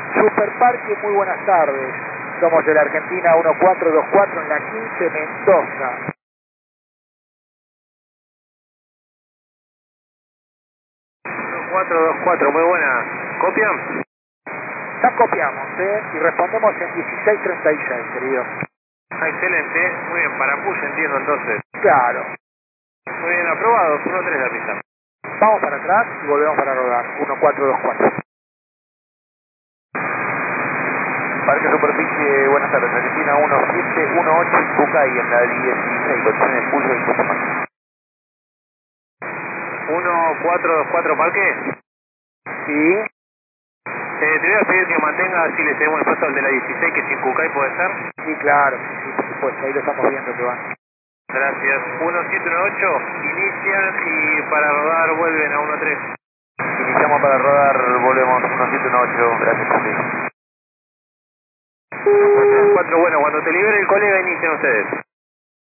Superparque, muy buenas tardes. Somos de la Argentina 1424 en la 15 Mendoza. 1424, muy buena. ¿Copian? Ya copiamos, y respondemos en 1636, querido. Excelente, muy bien, para push entiendo entonces. Claro. Muy bien, aprobado, 1-3 la pista. Vamos para atrás y volvemos para rodar. 1424. Parque Superficie, buenas tardes, Argentina 1718 Bucay en la 16, condiciones pulso y costo máximo. 1424 Parque. Sí. Te voy a pedir que mantenga, si le tenemos el paso al de la 16, que sin Cucay puede ser. Sí, claro, sí, por supuesto. Ahí lo estamos viendo que van. Gracias. 1718, inician y para rodar vuelven a 1-3. Iniciamos para rodar, volvemos 1718, gracias José. 4, bueno, cuando te libere el colega inician ustedes.